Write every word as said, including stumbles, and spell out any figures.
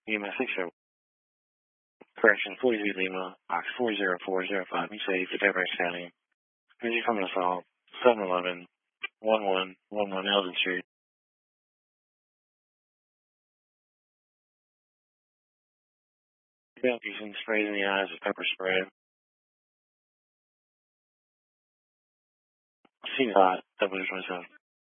E M S six zero. Correction, forty-three Lima, box four zero four zero five. Be safe, the Fairbanks County. Busy from the assault, seven eleven, one one one one Eldon Street. Belt using sprays in the eyes with pepper spray. Scene hot, W twenty-seven.